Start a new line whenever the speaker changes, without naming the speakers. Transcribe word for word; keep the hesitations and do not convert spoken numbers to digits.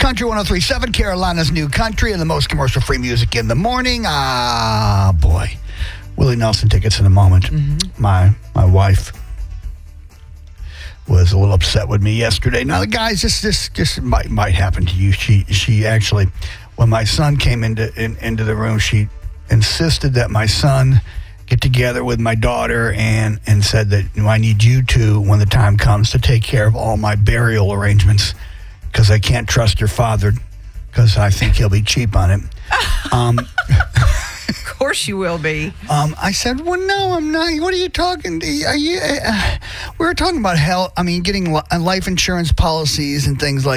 Country one oh three point seven, Carolina's New Country, and the most commercial-free music in the morning. Ah, boy. Willie Nelson tickets in a moment. Mm-hmm. My my wife was a little upset with me yesterday. Now, the guys, this this just might might happen to you. She she actually, when my son came into in, into the room, she insisted that my son get together with my daughter and, and said that, you know, I need you two, when the time comes, to take care of all my burial arrangements because I can't trust your father because I think he'll be cheap on it. Um,
of course you will be.
Um, I said, well, no, I'm not. What are you talking? Are you, uh, we were talking about health. I mean, getting li- life insurance policies and things like